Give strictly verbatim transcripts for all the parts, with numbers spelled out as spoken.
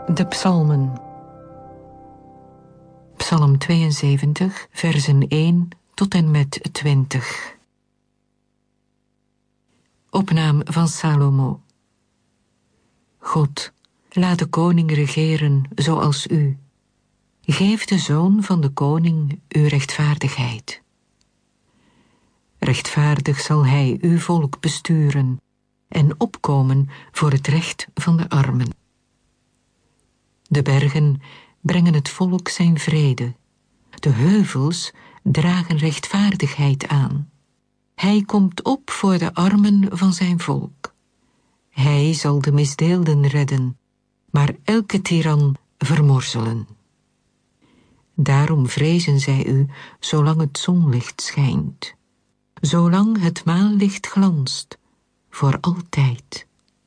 De psalmen. Psalm tweeënzeventig, versen één tot en met twintig. Opnaam van Salomo. God, laat de koning regeren zoals u. Geef de zoon van de koning uw rechtvaardigheid. Rechtvaardig zal hij uw volk besturen en opkomen voor het recht van de armen. De bergen brengen het volk zijn vrede. De heuvels dragen rechtvaardigheid aan. Hij komt op voor de armen van zijn volk. Hij zal de misdeelden redden, maar elke tiran vermorzelen. Daarom vrezen zij u, zolang het zonlicht schijnt. Zolang het maanlicht glanst, voor altijd.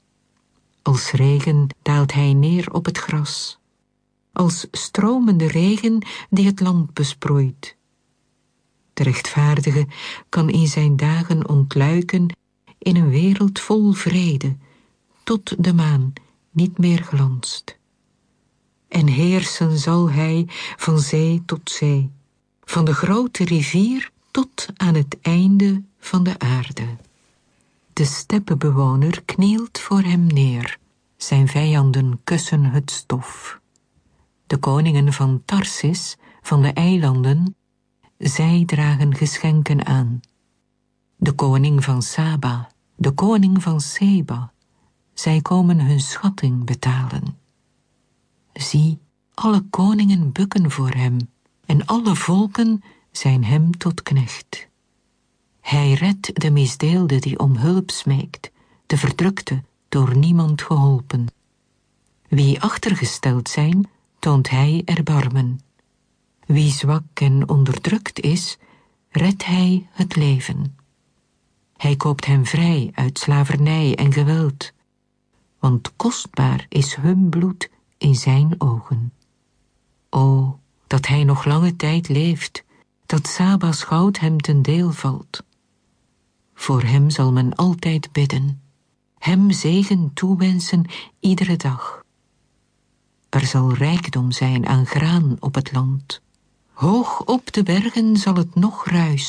Als regen daalt hij neer op het gras. Als stromende regen die het land besproeit. De rechtvaardige kan in zijn dagen ontluiken in een wereld vol vrede, tot de maan niet meer glanst. En heersen zal hij van zee tot zee, van de grote rivier tot aan het einde van de aarde. De steppenbewoner knielt voor hem neer, zijn vijanden kussen het stof. De koningen van Tarsis, van de eilanden, zij dragen geschenken aan. De koning van Saba, de koning van Seba, zij komen hun schatting betalen. Zie, alle koningen bukken voor hem, en alle volken zijn hem tot knecht. Hij redt de misdeelde die om hulp smeekt, de verdrukte door niemand geholpen. Wie achtergesteld zijn, toont hij erbarmen. Wie zwak en onderdrukt is, redt hij het leven. Hij koopt hem vrij uit slavernij en geweld, want kostbaar is hun bloed in zijn ogen. O, dat hij nog lange tijd leeft, dat Saba's goud hem ten deel valt. Voor hem zal men altijd bidden, hem zegen toewensen iedere dag. Er zal rijkdom zijn aan graan op het land. Hoog op de bergen zal het nog ruisen.